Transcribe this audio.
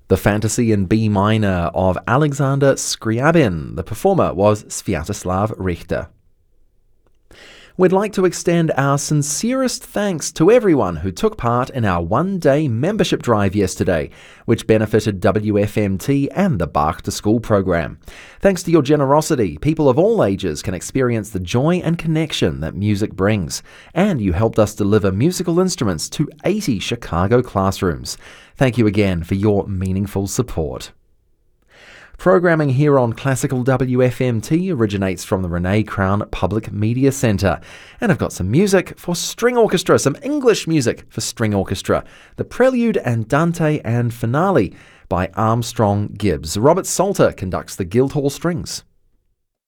The Fantasy in B minor of Alexander Scriabin. The performer was Sviatoslav Richter. We'd like to extend our sincerest thanks to everyone who took part in our one-day membership drive yesterday, which benefited WFMT and the Bark to School program. Thanks to your generosity, people of all ages can experience the joy and connection that music brings, and you helped us deliver musical instruments to 80 Chicago classrooms. Thank you again for your meaningful support. Programming here on Classical WFMT originates from the Renee Crown Public Media Centre. And I've got some music for string orchestra, some English music for string orchestra. The Prelude, Andante and Finale by Armstrong Gibbs. Robert Salter conducts the Guildhall Strings.